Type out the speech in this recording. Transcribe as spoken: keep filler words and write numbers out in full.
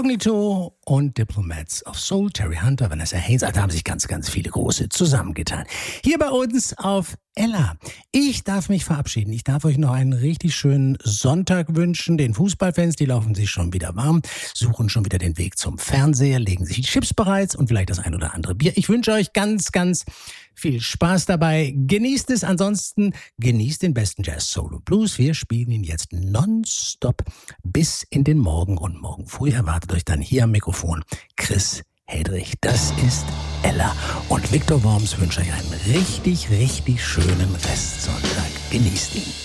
Incognito und Diplomats of Soul, Terry Hunter, Vanessa Haynes, da haben sich ganz, ganz viele große zusammengetan. Hier bei uns auf Ella. Ich darf mich verabschieden. Ich darf euch noch einen richtig schönen Sonntag wünschen. Den Fußballfans, die laufen sich schon wieder warm, suchen schon wieder den Weg zum Fernseher, legen sich die Chips bereits und vielleicht das ein oder andere Bier. Ich wünsche euch ganz, ganz viel Spaß dabei. Genießt es. Ansonsten genießt den besten Jazz, Soul und Blues. Wir spielen ihn jetzt nonstop bis in den Morgen. Und morgen früh erwartet euch dann hier am Mikrofon Chris Hedrich. Das ist Ella. Und Viktor Worms wünscht euch einen richtig, richtig schönen Restsonntag. Genießt ihn.